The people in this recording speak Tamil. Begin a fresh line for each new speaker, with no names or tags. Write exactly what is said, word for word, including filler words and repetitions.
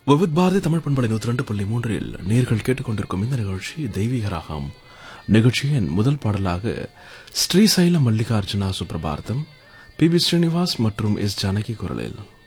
விவித் பாரதி தமிழ் பண்பலை நூற்றி ரெண்டு புள்ளி மூன்றில் நேர்கள் கேட்டுக்கொண்டிருக்கும் இந்த நிகழ்ச்சி தெய்வீக ராகம். நிகழ்ச்சியின் முதல் பாடலாக ஸ்ரீசைலம் மல்லிகார்ஜுனா சுப்ரபாரதம், பி பி ஸ்ரீனிவாஸ் மற்றும் எஸ் ஜானகி குரலில்.